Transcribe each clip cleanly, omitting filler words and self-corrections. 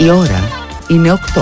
Η ώρα είναι 8.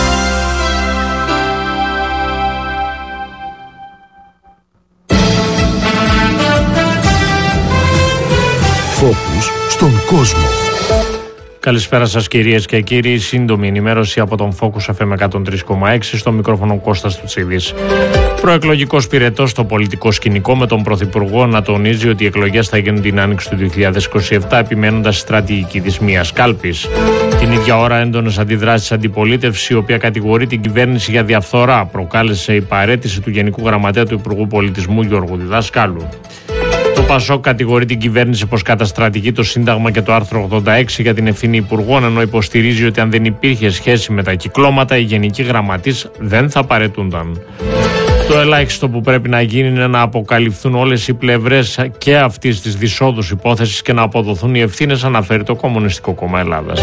Φόκους στον κόσμο. Καλησπέρα σας κυρίες και κύριοι. Σύντομη ενημέρωση από τον Focus FM 103,6, στο μικρόφωνο Κώστας Τουτσίδης. Προεκλογικός πυρετός στο πολιτικό σκηνικό, με τον Πρωθυπουργό να τονίζει ότι οι εκλογές θα γίνουν την άνοιξη του 2027, επιμένοντας στη στρατηγική της μίας κάλπης. Την ίδια ώρα, έντονες αντιδράσεις αντιπολίτευσης, η οποία κατηγορεί την κυβέρνηση για διαφθορά, προκάλεσε η παραίτηση του Γενικού Γραμματέα του Υπουργού Πολιτισμού Γιώργου Διδασκάλου. Το ΠΑΣΟΚ κατηγορεί την κυβέρνηση πως καταστρατηγεί το Σύνταγμα και το άρθρο 86 για την ευθύνη υπουργών, ενώ υποστηρίζει ότι αν δεν υπήρχε σχέση με τα κυκλώματα, οι γενικοί γραμματείς δεν θα παραιτούνταν. Το ελάχιστο που πρέπει να γίνει είναι να αποκαλυφθούν όλες οι πλευρές και αυτής της δυσόδους υπόθεσης και να αποδοθούν οι ευθύνες, αναφέρει το Κομμουνιστικό Κόμμα Ελλάδας.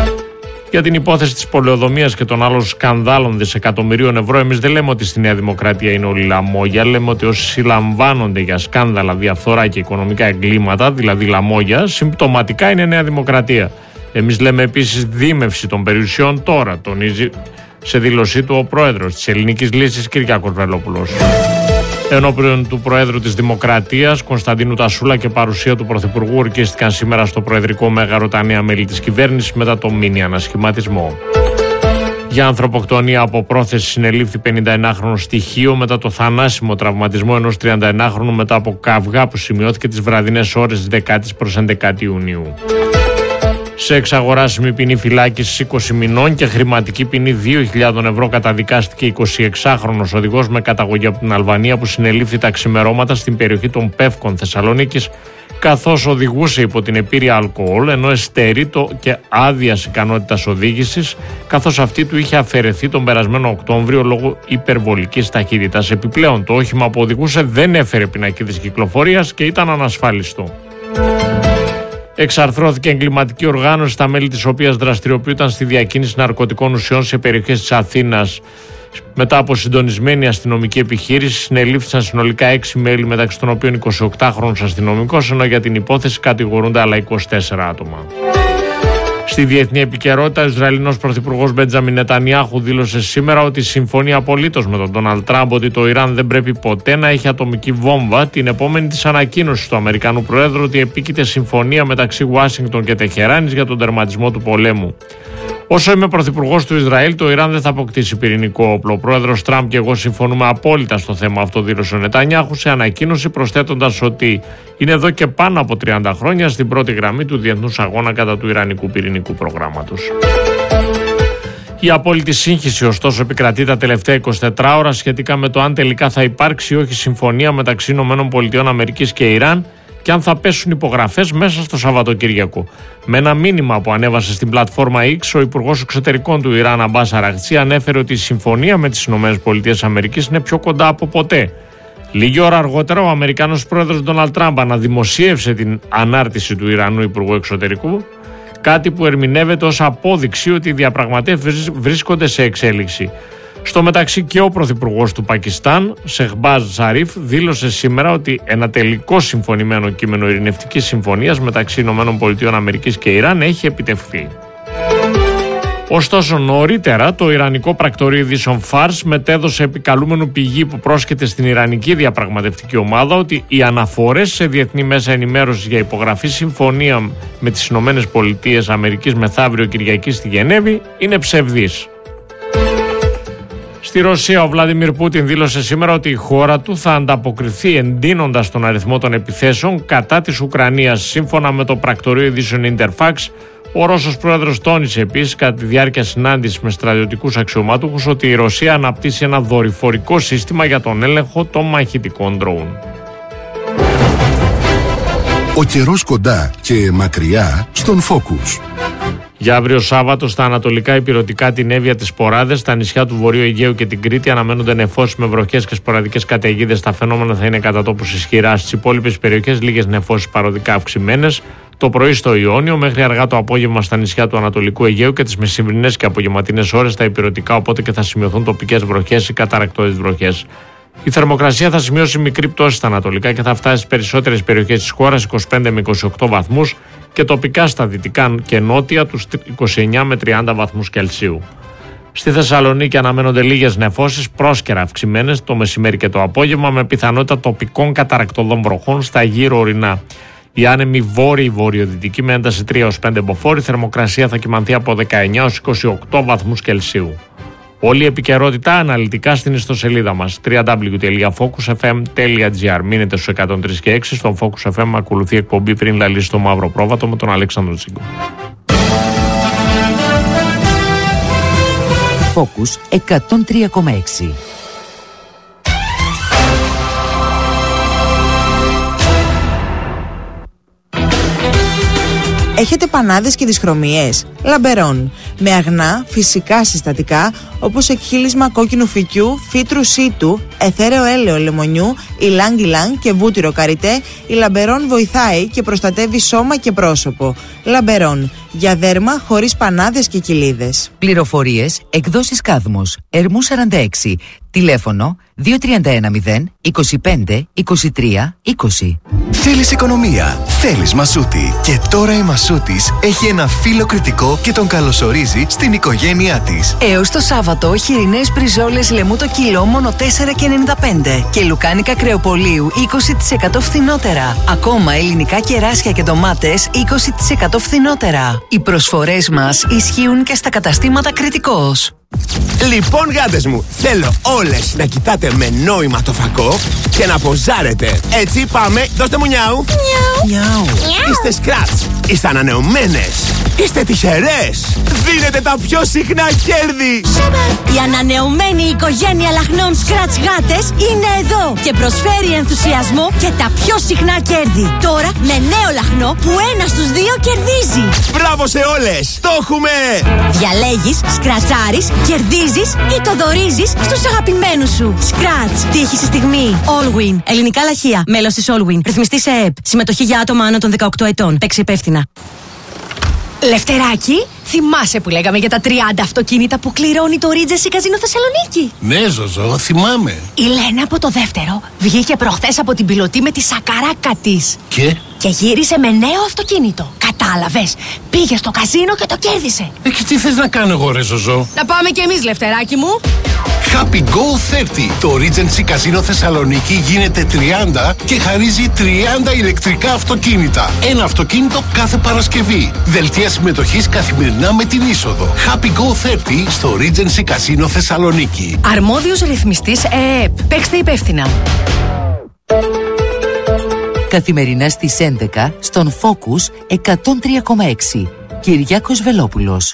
Για την υπόθεση της πολεοδομίας και των άλλων σκανδάλων δισεκατομμυρίων ευρώ, εμείς δεν λέμε ότι στη Νέα Δημοκρατία είναι όλοι λαμόγια. Λέμε ότι όσοι συλλαμβάνονται για σκάνδαλα, διαφθορά και οικονομικά εγκλήματα, δηλαδή λαμόγια, συμπτωματικά είναι Νέα Δημοκρατία. Εμείς λέμε επίσης δίμευση των περιουσιών τώρα, τονίζει σε δήλωσή του ο πρόεδρος της Ελληνικής Λύσης, Κυριάκος Βελόπουλος. Ενώπιον του Προέδρου της Δημοκρατίας, Κωνσταντίνου Τασούλα, και παρουσία του Πρωθυπουργού, ορκίστηκαν σήμερα στο Προεδρικό Μέγαρο τα νέα μέλη της κυβέρνησης μετά το μίνι ανασχηματισμό. Για ανθρωποκτονία από πρόθεση συνελήφθη 51χρονο στοιχείο μετά το θανάσιμο τραυματισμό ενός 31χρονου μετά από καυγά που σημειώθηκε τις βραδινές ώρες της 10ης προς 11η Ιουνίου. Σε εξαγοράσιμη ποινή φυλάκισης 20 μηνών και χρηματική ποινή 2.000 ευρώ καταδικάστηκε 26χρονος οδηγός με καταγωγή από την Αλβανία που συνελήφθη τα ξημερώματα στην περιοχή των Πεύκων Θεσσαλονίκης, καθώς οδηγούσε υπό την επίρρεια αλκοόλ, ενώ εστερήτο και άδειας ικανότητας οδήγησης, καθώς αυτή του είχε αφαιρεθεί τον περασμένο Οκτώβριο λόγω υπερβολικής ταχύτητας. Επιπλέον, το όχημα που οδηγούσε δεν έφερε πινακίδες κυκλοφορίας και ήταν ανασφάλιστο. Εξαρθρώθηκε εγκληματική οργάνωση, τα μέλη της οποίας δραστηριοποιούνταν στη διακίνηση ναρκωτικών ουσιών σε περιοχές της Αθήνας. Μετά από συντονισμένη αστυνομική επιχείρηση, συνελήφθησαν συνολικά 6 μέλη, μεταξύ των οποίων 28χρονος αστυνομικός, ενώ για την υπόθεση κατηγορούνται άλλα 24 άτομα. Στη διεθνή επικαιρότητα, ο Ισραηλινός Πρωθυπουργός Μπέντζαμιν Νετανιάχου δήλωσε σήμερα ότι συμφωνεί απολύτως με τον Ντόναλντ Τραμπ ότι το Ιράν δεν πρέπει ποτέ να έχει ατομική βόμβα, την επόμενη της ανακοίνωση του Αμερικανού Προέδρου ότι επίκειται συμφωνία μεταξύ Ουάσιγκτον και Τεχεράνης για τον τερματισμό του πολέμου. Όσο είμαι πρωθυπουργός του Ισραήλ, το Ιράν δεν θα αποκτήσει πυρηνικό όπλο. Ο πρόεδρος Τραμπ και εγώ συμφωνούμε απόλυτα στο θέμα αυτό, δήλωσε ο Νετανιάχου σε ανακοίνωση, προσθέτοντας ότι είναι εδώ και πάνω από 30 χρόνια στην πρώτη γραμμή του διεθνούς αγώνα κατά του Ιρανικού πυρηνικού προγράμματος. Η απόλυτη σύγχυση, ωστόσο, επικρατεί τα τελευταία 24 ώρα σχετικά με το αν τελικά θα υπάρξει ή όχι συμφωνία μεταξύ ΗΠΑ και Ιράν και αν θα πέσουν υπογραφές μέσα στο Σαββατοκύριακο. Με ένα μήνυμα που ανέβασε στην πλατφόρμα X, ο Υπουργός Εξωτερικών του Ιράν, Αμπάς Αραγτσί, ανέφερε ότι η συμφωνία με τις ΗΠΑ είναι πιο κοντά από ποτέ. Λίγη ώρα αργότερα, ο Αμερικανός πρόεδρος Ντόναλντ Τραμπ αναδημοσίευσε την ανάρτηση του Ιρανού Υπουργού Εξωτερικού, κάτι που ερμηνεύεται ως απόδειξη ότι οι διαπραγματεύσεις βρίσκονται σε εξέλιξη. Στο μεταξύ, και ο πρωθυπουργός του Πακιστάν, Σεχμπάζ Ζαρίφ, δήλωσε σήμερα ότι ένα τελικό συμφωνημένο κείμενο ειρηνευτικής συμφωνίας μεταξύ ΗΠΑ και Ιράν έχει επιτευχθεί. Ωστόσο, νωρίτερα το Ιρανικό πρακτορείο ειδήσεων Φάρς μετέδωσε επικαλούμενου πηγή που πρόσκειται στην Ιρανική διαπραγματευτική ομάδα ότι οι αναφορές σε διεθνή μέσα ενημέρωσης για υπογραφή συμφωνία με τις ΗΠΑ μεθαύριο Κυριακή στη Γενέβη είναι ψευδείς. Στη Ρωσία, ο Βλαντιμίρ Πούτιν δήλωσε σήμερα ότι η χώρα του θα ανταποκριθεί εντείνοντας τον αριθμό των επιθέσεων κατά της Ουκρανίας. Σύμφωνα με το πρακτορείο ειδήσεων Interfax, ο Ρώσος πρόεδρος τόνισε επίσης κατά τη διάρκεια συνάντησης με στρατιωτικούς αξιωματούχους ότι η Ρωσία αναπτύσσει ένα δορυφορικό σύστημα για τον έλεγχο των μαχητικών ντρόουν. Ο καιρός κοντά και μακριά στον Focus. Για αύριο Σάββατο, στα ανατολικά ηπειρωτικά, την Εύβοια, τις Ποράδες, στα νησιά του Βορείου Αιγαίου και την Κρήτη αναμένονται νεφώσεις με βροχές και σποραδικές καταιγίδες. Τα φαινόμενα θα είναι κατά τόπους ισχυρά. Στις υπόλοιπες περιοχές λίγες νεφώσεις παροδικά αυξημένες. Το πρωί στο Ιόνιο, μέχρι αργά το απόγευμα στα νησιά του Ανατολικού Αιγαίου και τις μεσημβρινές και απογευματινές ώρες στα ηπειρωτικά, οπότε και θα σημειωθούν τοπικές βροχές ή καταρρακτώδεις βροχές. Η θερμοκρασία θα σημειώσει μικρή πτώση στα ανατολικά και θα φτάσει στις περισσότερες περιοχές της χώρας 25 με 28 βαθμούς και τοπικά στα δυτικά και νότια τους 29 με 30 βαθμούς Κελσίου. Στη Θεσσαλονίκη αναμένονται λίγες νεφώσεις, πρόσκαιρα αυξημένες το μεσημέρι και το απόγευμα, με πιθανότητα τοπικών καταρρακτωδών βροχών στα γύρω ορεινά. Η άνεμη βόρειο-βορειοδυτική με ένταση 3 έως 5 μποφόρ, η θερμοκρασία θα κυμανθεί από 19 έως 28 βαθμούς Κελσίου. Όλη η επικαιρότητα αναλυτικά στην ιστοσελίδα μας www.focusfm.gr. Μείνετε στους 103 και 6. Στον Focus FM ακολουθεί εκπομπή Πριν λαλήσει το μαύρο πρόβατο με τον Αλέξανδρο Τσίγκο. Focus 103,6. Έχετε πανάδες και δυσχρωμίες? Λαμπερών. Με αγνά, φυσικά συστατικά όπως εκχύλισμα κόκκινου φυκιού, φύτρου σίτου, εθέρεο έλαιο λεμονιού, ηλάνγκ-ηλάνγκ και βούτυρο καριτέ, η Λαμπερών βοηθάει και προστατεύει σώμα και πρόσωπο. Λαμπερών. Για δέρμα χωρίς πανάδες και κοιλίδες. Πληροφορίες, εκδόσεις Κάδμος, Ερμού 46. Τηλέφωνο 2310 25 23 20. Θέλεις οικονομία, θέλεις Μασούτη. Και τώρα η Μασούτης έχει ένα φύλλο κριτικό και τον καλωσορίζει στην οικογένειά της. Έως το Σάββατο, χοιρινές μπριζόλες λεμού το κιλό μόνο 4,95 και λουκάνικα κρεοπολίου 20% φθηνότερα. Ακόμα ελληνικά κεράσια και ντομάτες 20% φθηνότερα. Οι προσφορές μας ισχύουν και στα καταστήματα Κριτικός. Λοιπόν, γάτες μου, θέλω όλες να κοιτάτε με νόημα το φακό και να ποζάρετε. Έτσι, πάμε, δώστε μου νιάου. Νιάου. Είστε σκράτς, είστε ανανεωμένες, είστε τυχερές. Δίνετε τα πιο συχνά κέρδη. Η ανανεωμένη οικογένεια λαχνών Scratch γάτες είναι εδώ και προσφέρει ενθουσιασμό και τα πιο συχνά κέρδη. Τώρα με νέο λαχνό που 1 στους 2 κερδίζει. Μπράβο σε όλες, το έχουμε. Διαλέγεις, σκρατσάρεις, κερδίζεις ή το δωρίζεις στους αγαπημένους σου. Scratch. Τύχη στη στιγμή. Allwin. Ελληνικά λαχεία. Μέλος της Allwin. Ρυθμιστή σε ΕΕΠ. Συμμετοχή για άτομα άνω των 18 ετών. Παίξει υπεύθυνα. Λευτεράκι, θυμάσαι που λέγαμε για τα 30 αυτοκίνητα που κληρώνει το Regency Casino Θεσσαλονίκη? Ναι, Ζωζό, θυμάμαι. Η Λένα από το δεύτερο βγήκε προχθές από την πιλωτή με τη σακαράκα της. Και γύρισε με νέο αυτοκίνητο. Κατάλαβες, πήγε στο καζίνο και το κέρδισε. Και τι θες να κάνω εγώ, ρε Ζωζό? Να πάμε κι εμείς, Λευτεράκι μου. Happy Go 30. Το Regency Casino Θεσσαλονίκη γίνεται 30 και χαρίζει 30 ηλεκτρικά αυτοκίνητα. Ένα αυτοκίνητο κάθε Παρασκευή. Δελτία συμμετοχής καθημερινά με την είσοδο. Happy Go 30 στο Regency Casino Θεσσαλονίκη. Αρμόδιος ρυθμιστής ΕΕΠ. Παίξτε υπεύθυνα. Καθημερινά στις 11 στον Focus 103,6. Κυριάκος Βελόπουλος.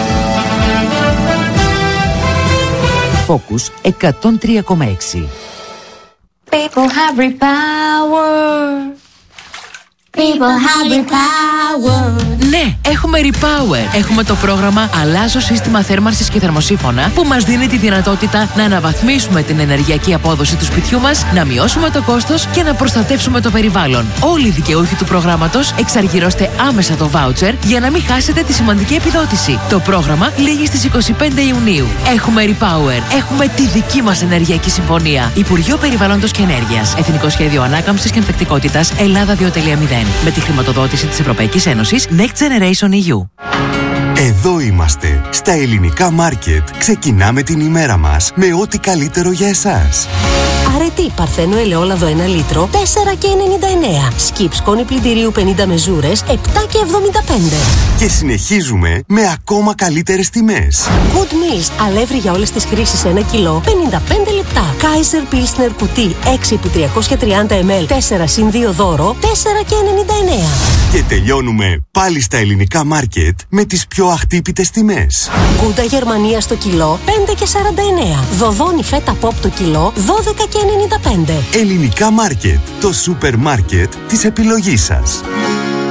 Focus 103,6. People have repower. People have repower. Ναι, έχουμε Repower. Έχουμε το πρόγραμμα Αλλάζω σύστημα θέρμανσης και θερμοσύφωνα που μας δίνει τη δυνατότητα να αναβαθμίσουμε την ενεργειακή απόδοση του σπιτιού μας, να μειώσουμε το κόστος και να προστατεύσουμε το περιβάλλον. Όλοι οι δικαιούχοι του προγράμματος εξαργυρώστε άμεσα το voucher για να μην χάσετε τη σημαντική επιδότηση. Το πρόγραμμα λήγει στις 25 Ιουνίου. Έχουμε Repower. Έχουμε τη δική μας ενεργειακή συμφωνία. Υπουργείο Περιβάλλοντος και Ενέργειας. Εθνικό Σχέδιο Ανάκαμψης και Ανθεκτικότητας Ελλάδα 2.0. Με τη χρηματοδότηση της Ευρωπαϊκής Ένωσης Next Generation EU. Εδώ είμαστε, στα ελληνικά μάρκετ. Ξεκινάμε την ημέρα μας με ό,τι καλύτερο για εσάς. Αρετή Παρθένο ελαιόλαδο 1 λίτρο 4,99. Σκιπ σκόνη πλυντηρίου 50 μεζούρες 7,75. Και συνεχίζουμε με ακόμα καλύτερες τιμές. Good Meals αλεύρι για όλες τις χρήσεις 1 κιλό 55 λεπτά. Kaiser Pilsner κουτί 6 επί 330 ml 4 συν 2 δώρο 4,99. Και τελειώνουμε πάλι στα ελληνικά μάρκετ με τις πιο αχτύπητες τιμές. Γκούντα Γερμανία στο κιλό 5,49. Δοδόνι φέτα pop το κιλό 12,95. Ελληνικά μάρκετ, το σούπερ μάρκετ της επιλογής σας.